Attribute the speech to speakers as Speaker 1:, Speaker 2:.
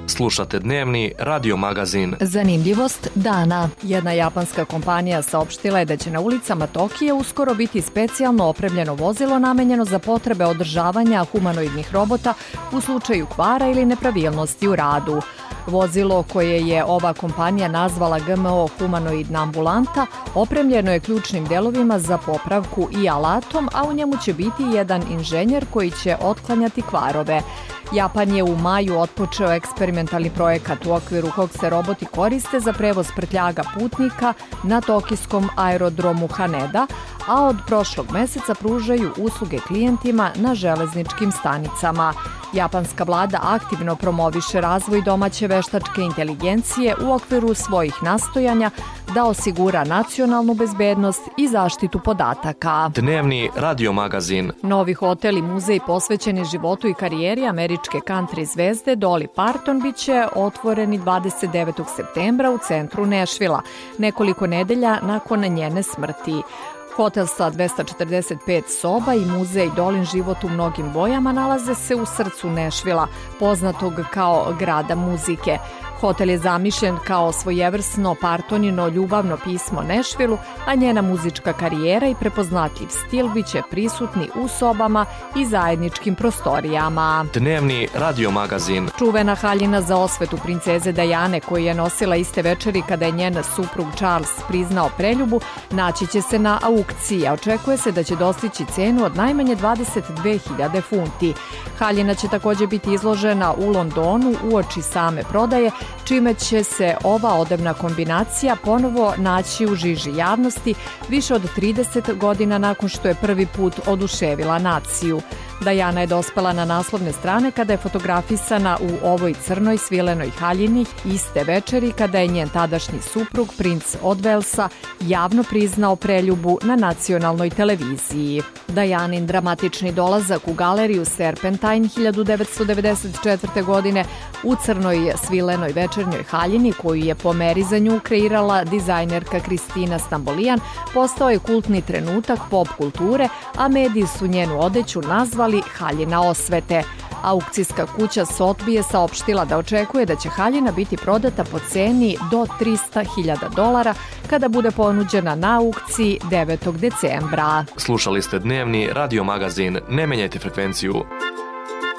Speaker 1: Slušate dnevni radio magazin.
Speaker 2: Zanimljivost dana. Jedna japanska kompanija saopštila je da će na ulicama Tokija uskoro biti specijalno opremljeno vozilo namenjeno za potrebe održavanja humanoidnih robota u slučaju kvara ili nepravilnosti u radu. Vozilo koje je ova kompanija nazvala GMO humanoidna ambulanta opremljeno je ključnim delovima za popravku i alatom, a u njemu će biti jedan inženjer koji će otklanjati kvarove. Japan je u maju otpočeo eksperimentalni projekat u okviru kog se roboti koriste za prevoz prtljaga putnika na tokijskom aerodromu Haneda, a od prošlog meseca pružaju usluge klijentima na železničkim stanicama. Japanska vlada aktivno promoviše razvoj domaće veštačke inteligencije u okviru svojih nastojanja da osigura nacionalnu bezbednost i zaštitu podataka.
Speaker 1: Dnevni radio magazin.
Speaker 2: Novi hotel i muzej posvećeni životu i karijeri američke country zvezde Dolly Parton biće otvoreni 29. septembra u centru Nešvila, nekoliko nedelja nakon njene smrti. Hotel sa 245 soba i muzej Dolin život u mnogim bojama nalaze se u srcu Nešvila, poznatog kao grada muzike. Hotel je zamišljen kao svojevrsno Partonino ljubavno pismo Nešvilu, a njena muzička karijera i prepoznatljiv stil biće prisutni u sobama i zajedničkim prostorijama.
Speaker 1: Dnevni radio magazin.
Speaker 2: Čuvena haljina za osvetu princeze Dajane, koju je nosila iste večeri kada je njen suprug Charles priznao preljubu, naći će se na aukciji, a očekuje se da će dostići cenu od najmanje 22.000 funti. Haljina će također biti izložena u Londonu uoči same prodaje, čime će se ova odevna kombinacija ponovo naći u žiži javnosti više od 30 godina nakon što je prvi put oduševila naciju. Dajana je dospela na naslovne strane kada je fotografisana u ovoj crnoj svilenoj haljini iste večeri kada je njen tadašnji suprug, princ od Velsa, javno priznao preljubu na nacionalnoj televiziji. Dajanin dramatični dolazak u galeriju Serpentine 1994. godine u crnoj svilenoj večernjoj haljini, koju je po meri za nju kreirala dizajnerka Kristina Stambolijan, postao je kultni trenutak pop kulture, a mediji su njenu odeću nazvali haljina osvete. Aukcijska kuća Sotheby je saopštila da očekuje da će haljina biti prodata po ceni do $300.000 kada bude ponuđena na aukciji 9. decembra.
Speaker 1: Slušali ste dnevni radio magazin. Ne menjajte frekvenciju.